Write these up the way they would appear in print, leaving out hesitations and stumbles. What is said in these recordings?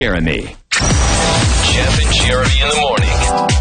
Jeremy. Jeff and Jeremy in the morning.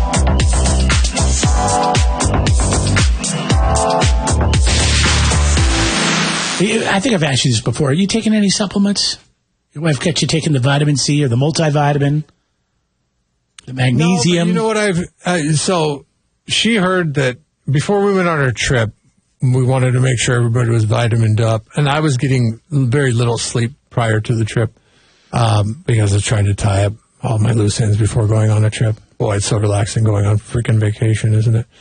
I think I've asked you this before. Are you taking any supplements? Your wife got you taking the vitamin C or the multivitamin? The magnesium? No, but you know what so she heard that before we went on our trip, we wanted to make sure everybody was vitamined up. And I was getting very little sleep prior to the trip because I was trying to tie up all my loose ends before going on a trip. Boy, it's so relaxing going on freaking vacation, isn't it?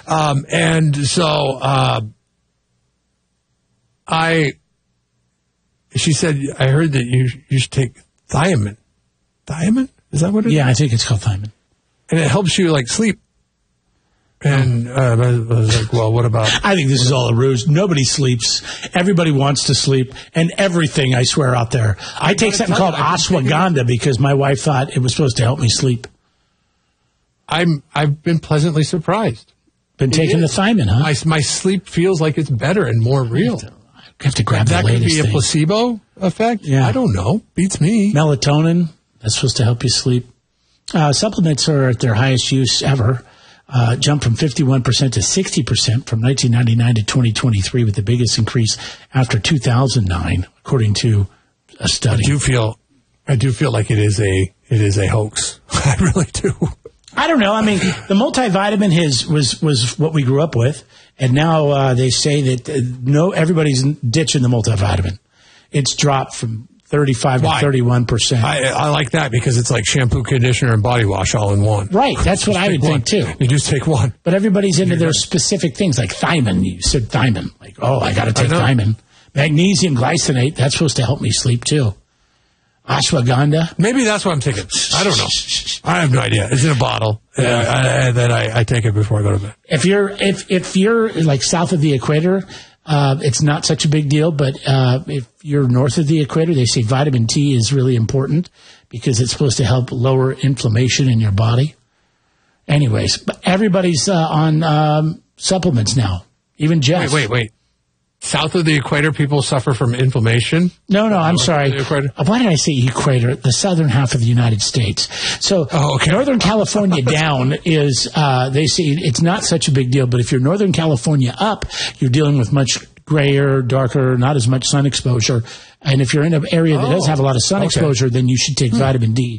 She said, I heard that you should take thiamine. Thiamine? Is that what it is? Yeah, I think it's called thiamine. And it helps you, sleep. And I was like, well, what about... I think this is all a ruse. Nobody sleeps. Everybody wants to sleep. And everything, I swear, out there. I take something called ashwagandha because my wife thought it was supposed to help me sleep. I've been pleasantly surprised. Been taking the thiamine, huh? My sleep feels like it's better and more real. I have to grab the latest thing. That could be a thing. placebo effect? Yeah. I don't know. Beats me. Melatonin, that's supposed to help you sleep. Supplements are at their highest use ever. Jumped from 51% to 60% from 1999 to 2023, with the biggest increase after 2009, according to a study. I do feel like it is a hoax. I really do. I don't know. I mean, the multivitamin was what we grew up with, and now they say that everybody's ditching the multivitamin. It's dropped from 35 to 31%. I like that because it's like shampoo, conditioner, and body wash all in one. Right. That's what I would think, too. You just take one. But everybody's into their specific things, like thiamine. You said thiamine. Like, I got to take thiamine. Magnesium glycinate, that's supposed to help me sleep, too. Ashwagandha. Maybe that's what I'm taking. I don't know. I have no idea. It's in a bottle that I take it before I go to bed. If you're like south of the equator, it's not such a big deal. But if you're north of the equator, they say vitamin T is really important because it's supposed to help lower inflammation in your body. Anyways, but everybody's on supplements now. Even Jeff. Wait. South of the equator, people suffer from inflammation? No, I'm sorry. Why did I say equator? The southern half of the United States. So Northern California down is, they say it's not such a big deal, but if you're Northern California up, you're dealing with much grayer, darker, not as much sun exposure. And if you're in an area that does have a lot of sun exposure, then you should take vitamin D.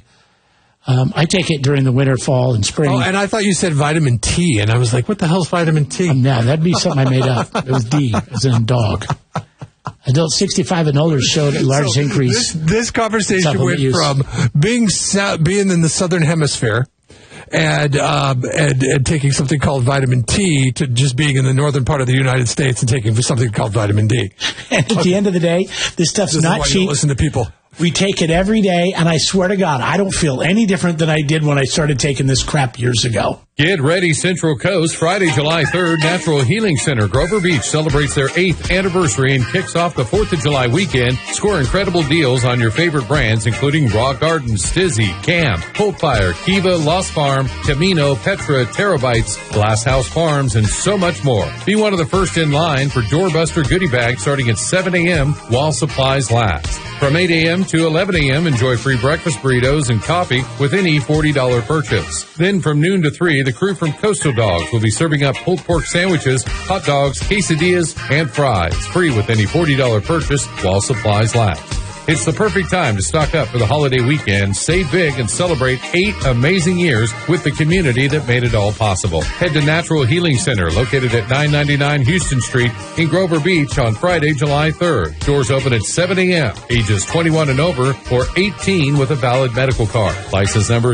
I take it during the winter, fall, and spring. Oh, and I thought you said vitamin T, and I was like, what the hell is vitamin T? No, that'd be something I made up. It was D, as in dog. Adults 65 and older showed a large increase. This conversation went from being in the southern hemisphere and taking something called vitamin T to just being in the northern part of the United States and taking something called vitamin D. And at the end of the day, this stuff's not cheap. Listen to people. We take it every day, and I swear to God, I don't feel any different than I did when I started taking this crap years ago. Get ready, Central Coast. Friday, July 3rd, Natural Healing Center, Grover Beach, celebrates their 8th anniversary and kicks off the 4th of July weekend. Score incredible deals on your favorite brands, including Raw Garden, Stizzy, Camp, Coldfire, Kiva, Lost Farm, Camino, Petra, Terabytes, Glass House Farms, and so much more. Be one of the first in line for Doorbuster goodie bags starting at 7 a.m. while supplies last. From 8 a.m. to 11 a.m., enjoy free breakfast burritos and coffee with any $40 purchase. Then from noon to 3, the crew from Coastal Dogs will be serving up pulled pork sandwiches, hot dogs, quesadillas, and fries, free with any $40 purchase while supplies last. It's the perfect time to stock up for the holiday weekend, save big, and celebrate 8 amazing years with the community that made it all possible. Head to Natural Healing Center, located at 999 Houston Street in Grover Beach on Friday, July 3rd. Doors open at 7 a.m. Ages 21 and over or 18 with a valid medical card. License number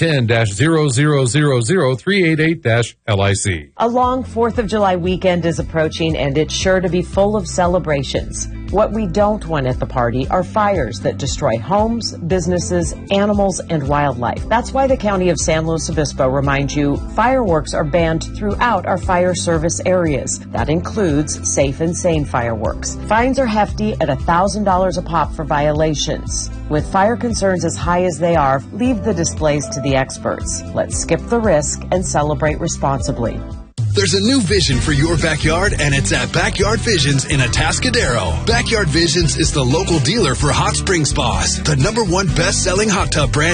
C10-0000388-LIC. A long 4th of July weekend is approaching, and it's sure to be full of celebrations. What we don't want at the party are fires that destroy homes, businesses, animals, and wildlife. That's why the County of San Luis Obispo reminds you fireworks are banned throughout our fire service areas. That includes safe and sane fireworks. Fines are hefty at $1,000 a pop for violations. With fire concerns as high as they are, leave the displays to the experts. Let's skip the risk and celebrate responsibly. There's a new vision for your backyard, and it's at Backyard Visions in Atascadero. Backyard Visions is the local dealer for hot spring spas, the #1 best-selling hot tub brand